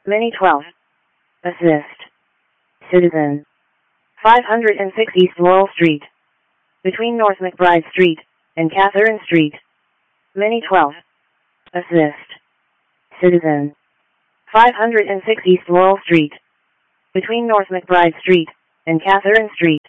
Mini 12. Assist. Citizen. 506 East Laurel Street. Between North McBride Street and Catherine Street. Mini 12. Assist. Citizen. 506 East Laurel Street. Between North McBride Street and Catherine Street.